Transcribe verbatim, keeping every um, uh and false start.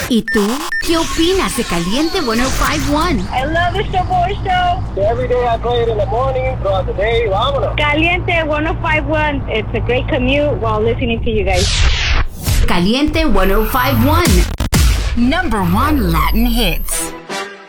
¿Y tú? ¿Qué opinas de Caliente ciento cincuenta y uno? I love the Sabor Show. Every day I play it in the morning, throughout the day. Vámonos. Caliente ciento cincuenta y uno. It's a great commute while listening to you guys. Caliente ciento cincuenta y uno. Number one Latin hits.